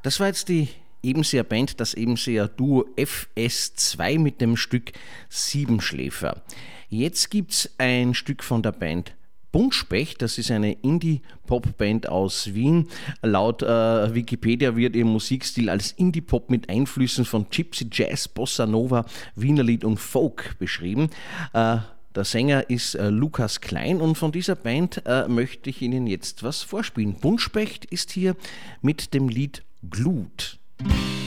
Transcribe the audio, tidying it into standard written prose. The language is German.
Das war jetzt die Ebenseer Band, das Ebenseer Duo FS2 mit dem Stück Siebenschläfer. Jetzt gibt's ein Stück von der Band Buntspecht, das ist eine Indie-Pop-Band aus Wien. Laut Wikipedia wird ihr Musikstil als Indie-Pop mit Einflüssen von Gypsy Jazz, Bossa Nova, Wienerlied und Folk beschrieben. Der Sänger ist Lukas Klein und von dieser Band möchte ich Ihnen jetzt was vorspielen. Buntspecht ist hier mit dem Lied Glut.